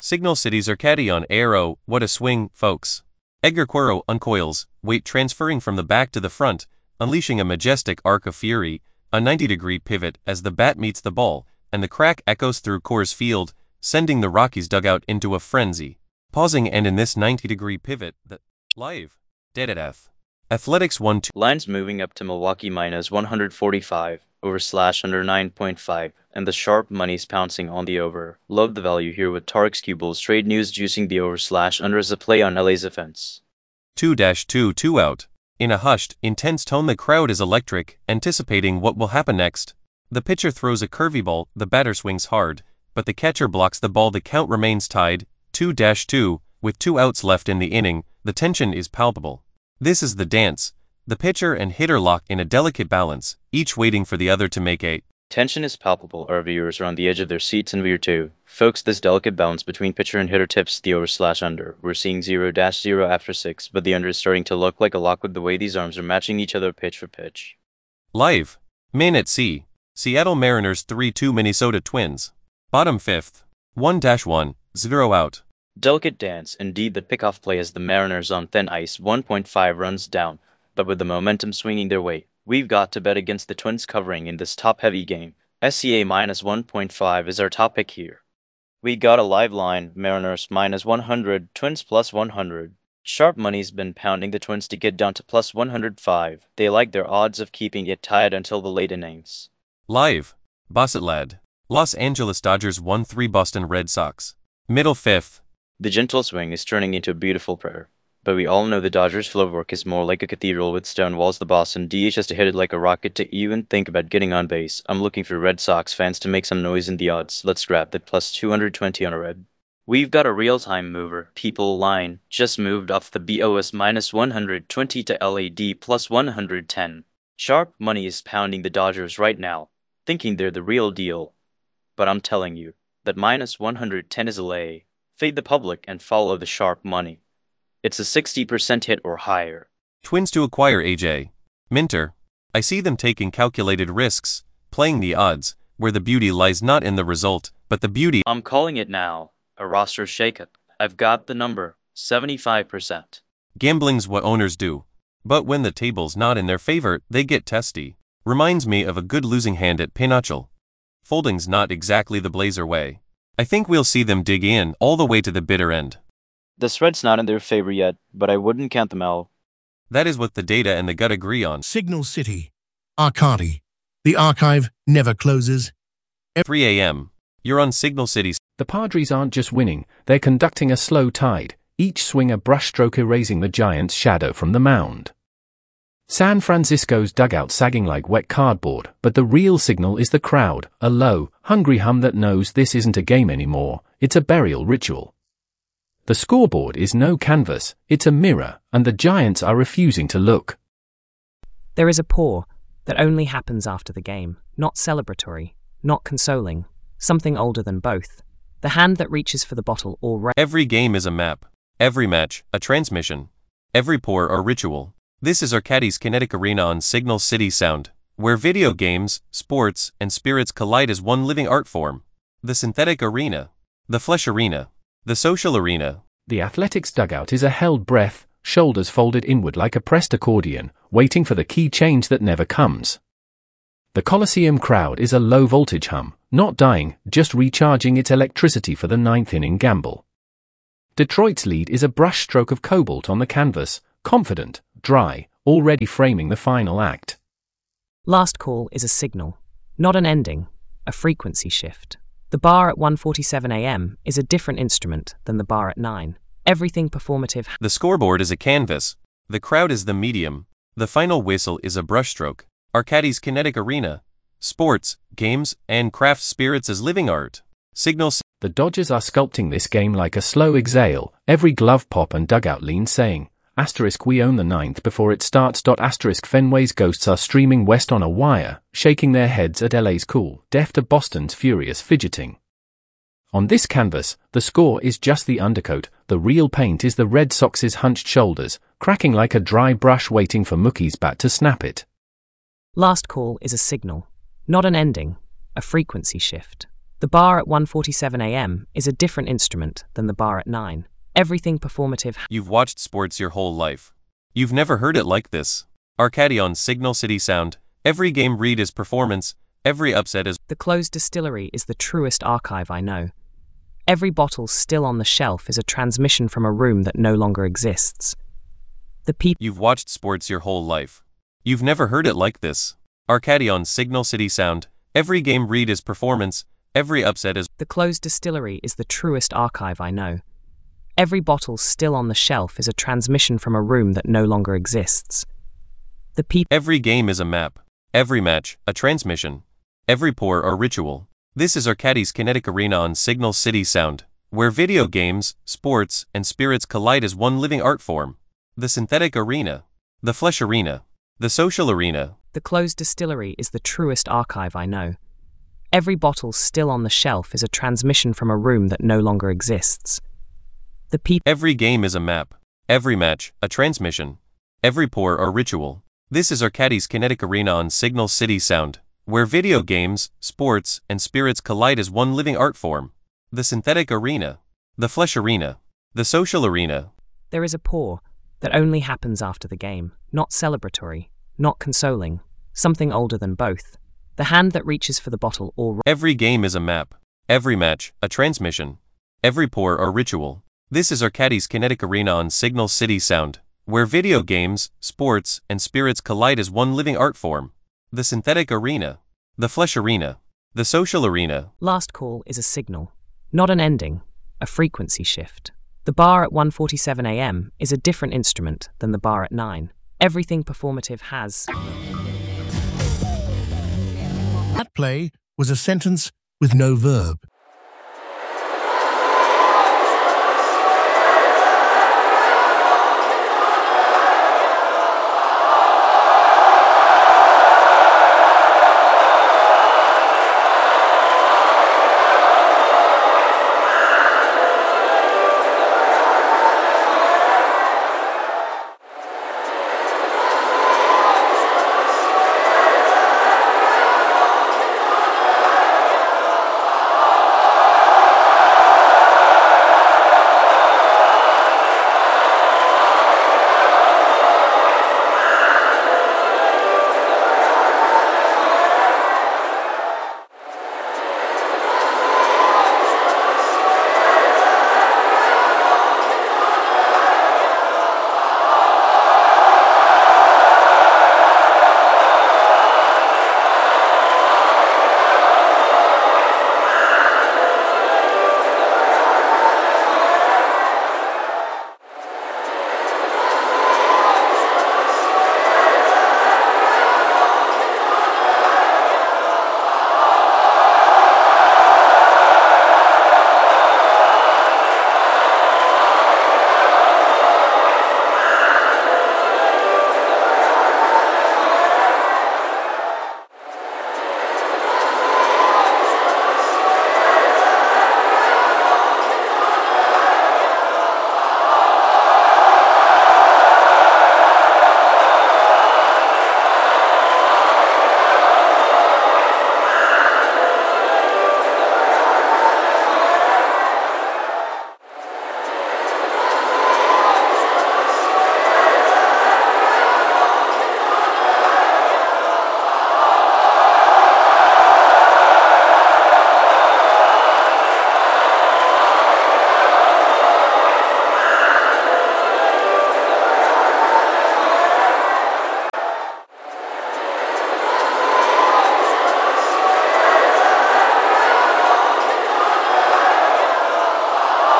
Signal City's Arcadi on Aero, what a swing, folks. Edgar Quero uncoils, weight transferring from the back to the front, unleashing a majestic arc of fury, a 90-degree pivot as the bat meets the ball, and the crack echoes through Coors Field, sending the Rockies dugout into a frenzy. Pausing and in this 90-degree pivot, the live, dead at F. Athletics 1-2. Lines moving up to Milwaukee minus 145, over / under 9.5, and the sharp money's pouncing on the over. Love the value here with Tarek's Q-Bulls trade news juicing the over / under as a play on LA's offense. 2-2 out. In a hushed, intense tone the crowd is electric, anticipating what will happen next. The pitcher throws a curvy ball, the batter swings hard, but the catcher blocks the ball. The count remains tied, 2-2, with 2 outs left in the inning. The tension is palpable. This is the dance. The pitcher and hitter lock in a delicate balance, each waiting for the other to make a. Tension is palpable. Our viewers are on the edge of their seats and we are too. Folks, this delicate balance between pitcher and hitter tips the over / under. We're seeing 0-0 after 6, but the under is starting to look like a lock with the way these arms are matching each other pitch for pitch. Live. Man at sea. Seattle Mariners 3-2 Minnesota Twins. Bottom 5th. 1-1, 0 out. Delicate dance, indeed. The pickoff play as the Mariners on thin ice, 1.5 runs down, but with the momentum swinging their way. We've got to bet against the Twins covering in this top-heavy game. SCA minus 1.5 is our top pick here. We got a live line, Mariners minus 100, Twins plus 100. Sharp money's been pounding the Twins to get down to plus 105. They like their odds of keeping it tied until the late innings. Live. Bossett lad. Los Angeles Dodgers 1-3 Boston Red Sox. Middle 5th. The gentle swing is turning into a beautiful prayer. But we all know the Dodgers' flow work is more like a cathedral with stone walls. The Boston DH has to hit it like a rocket to even think about getting on base. I'm looking for Red Sox fans to make some noise in the odds. Let's grab the plus 220 on a red. We've got a real-time mover. People line just moved off the BOS minus 120 to LAD plus 110. Sharp money is pounding the Dodgers right now, thinking they're the real deal. But I'm telling you that minus 110 is a lay. Fade the public and follow the sharp money. It's a 60% hit or higher. Twins to acquire AJ Minter. I see them taking calculated risks, playing the odds, where the beauty lies not in the result, but the beauty. I'm calling it now. A roster shakeup. I've got the number, 75%. Gambling's what owners do. But when the table's not in their favor, they get testy. Reminds me of a good losing hand at Pinochle. Folding's not exactly the Blazer way. I think we'll see them dig in all the way to the bitter end. The spread's not in their favor yet, but I wouldn't count them out. That is what the data and the gut agree on. Signal City. Arcadi. The archive never closes. 3 a.m. You're on Signal City. The Padres aren't just winning, they're conducting a slow tide, each swing a brushstroke erasing the Giants' shadow from the mound. San Francisco's dugout sagging like wet cardboard, but the real signal is the crowd, a low, hungry hum that knows this isn't a game anymore, it's a burial ritual. The scoreboard is no canvas, it's a mirror, and the Giants are refusing to look. There is a pour that only happens after the game, not celebratory, not consoling, something older than both. The hand that reaches for the bottle or Every game is a map, every match, a transmission, every pour a ritual. This is Arcadi's Kinetic Arena on Signal City Sound, where video games, sports, and spirits collide as one living art form. The synthetic arena, the flesh arena, the social arena. The Athletics dugout is a held breath, shoulders folded inward like a pressed accordion, waiting for the key change that never comes. The Coliseum crowd is a low-voltage hum, not dying, just recharging its electricity for the ninth-inning gamble. Detroit's lead is a brushstroke of cobalt on the canvas, confident, dry, already framing the final act. Last call is a signal, not an ending, a frequency shift. The bar at 1:47 a.m. is a different instrument than the bar at 9. Everything performative. The scoreboard is a canvas. The crowd is the medium. The final whistle is a brushstroke. Arcadi's Kinetic Arena. Sports, games, and craft spirits as living art. Signal. The Dodgers are sculpting this game like a slow exhale, every glove pop and dugout lean saying, we own the ninth before it starts. Fenway's ghosts are streaming west on a wire, shaking their heads at LA's cool, deaf to Boston's furious fidgeting. On this canvas, the score is just the undercoat, the real paint is the Red Sox's hunched shoulders, cracking like a dry brush waiting for Mookie's bat to snap it. Last call is a signal, not an ending, a frequency shift. The bar at 1:47 a.m. is a different instrument than the bar at 9. Everything performative. You've watched sports your whole life. You've never heard it like this. Arcady on Signal City Sound. Every game read is performance, every upset is. The closed distillery is the truest archive I know. Every bottle still on the shelf is a transmission from a room that no longer exists. The people. You've watched sports your whole life. You've never heard it like this. Arcady on Signal City Sound. Every game read is performance, every upset is. The closed distillery is the truest archive I know. Every bottle still on the shelf is a transmission from a room that no longer exists. The people. Every game is a map. Every match, a transmission. Every pour or ritual. This is Arcady's Kinetic Arena on Signal City Sound, where video games, sports, and spirits collide as one living art form. The synthetic arena. The flesh arena. The social arena. The closed distillery is the truest archive I know. Every bottle still on the shelf is a transmission from a room that no longer exists. The people. Every game is a map. Every match, a transmission. Every pour or ritual. This is Arcady's Kinetic Arena on Signal City Sound, where video games, sports, and spirits collide as one living art form. The synthetic arena. The flesh arena. The social arena. There is a pour that only happens after the game, not celebratory, not consoling, something older than both. The hand that reaches for the bottle or. Every game is a map. Every match, a transmission. Every pour or ritual. This is Arcady's Kinetic Arena on Signal City Sound, where video games, sports, and spirits collide as one living art form. The synthetic arena. The flesh arena. The social arena. Last call is a signal, not an ending, a frequency shift. The bar at 1:47 a.m. is a different instrument than the bar at 9. Everything performative has. That play was a sentence with no verb.